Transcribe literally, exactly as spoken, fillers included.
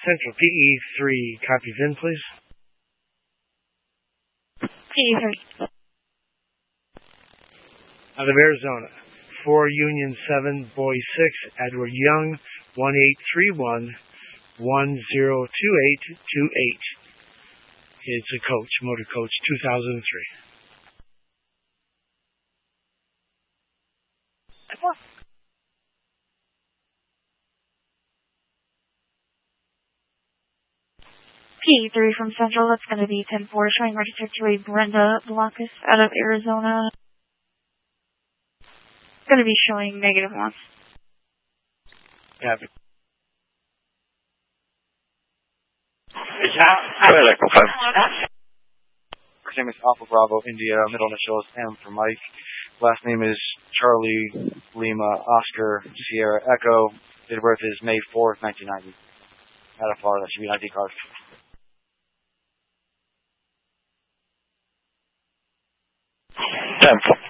Central, P E three, copies in, please. P E three. Out of Arizona, four Union seven, Boy six, Edward Young, one eight three one, one zero two eight two eight. It's a coach, motor coach, two thousand three. P E three from Central, that's going to be ten four, showing registered to a Brenda Blankus out of Arizona. Going to be showing negative one. Yeah. Echo five. First name is Alpha Bravo India, middle initial is M for Mike. Last name is Charlie Lima Oscar Sierra Echo. Date of birth is May fourth, nineteen ninety. Out of Florida, that should be an I D card. ten.